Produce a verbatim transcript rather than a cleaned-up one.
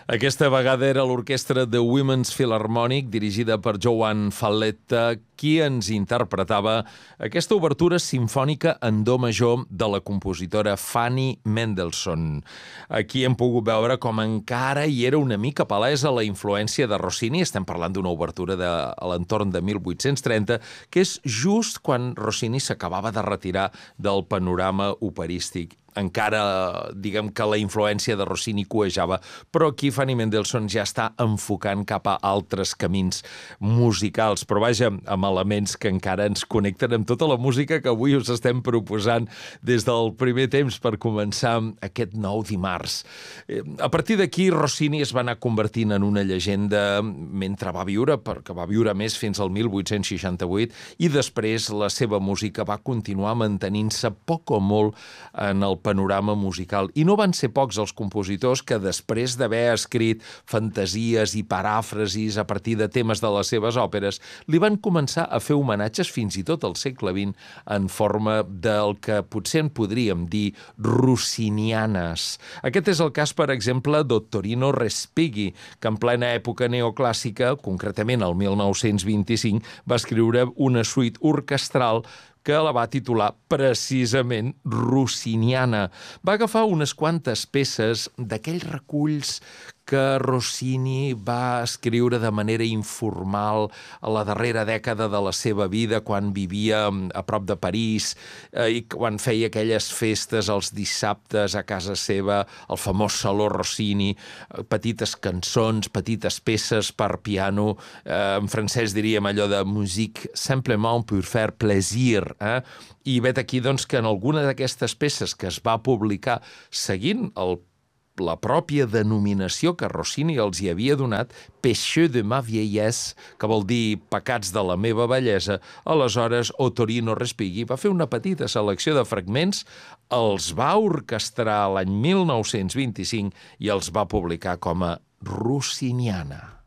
Aquesta vegada era l'orquestra The Women's Philharmonic, dirigida per Joan Falletta, qui ens interpretava aquesta obertura simfònica en do major de la compositora Fanny Mendelssohn. Aquí hem pogut veure com encara hi era una mica palesa la influència de Rossini. Estem parlant d'una obertura de, a l'entorn de mil vuit-cents trenta, que és just quan Rossini s'acabava de retirar del panorama operístic. Encara, diguem que la influència de Rossini cuejava, però aquí Fanny Mendelssohn ja està enfocant cap a altres camins musicals, però vaja, amb elements que encara ens connecten amb tota la música que avui us estem proposant des del primer temps per començar aquest nou dimarts. A partir d'aquí, Rossini es va anar convertint en una llegenda mentre va viure, perquè va viure més fins al mil vuit-cents seixanta-vuit, i després la seva música va continuar mantenint-se poc o molt en el panorama musical. I no van ser pocs els compositors que, després d'haver escrit fantasies i paràfrasis a partir de temes de les seves òperes, li van començar a fer homenatges fins i tot al segle vint en forma del que potser en podríem dir rossinianes. Aquest és el cas, per exemple, d'Ottorino Respighi, que en plena època neoclàssica, concretament el mil nou-cents vint-i-cinc, va escriure una suite orquestral que la va titular precisament Rossiniana. Va agafar unes quantes peces d'aquells reculls que Rossini va escriure de manera informal a la darrera dècada de la seva vida, quan vivia a prop de París eh, i quan feia aquelles festes els dissabtes a casa seva, el famós Saló Rossini, eh, petites cançons, petites peces per piano, eh, en francès diríem allò de musique simplement pour faire plaisir, eh? I vet aquí doncs, que en alguna d'aquestes peces que es va publicar seguint el la pròpia denominació que Rossini els hi havia donat, Péchés de ma vieillesse, que vol dir pecats de la meva vellesa, aleshores Ottorino Respighi va fer una petita selecció de fragments, els va orquestrar l'any mil nou-cents vint-i-cinc i els va publicar com a Rossiniana.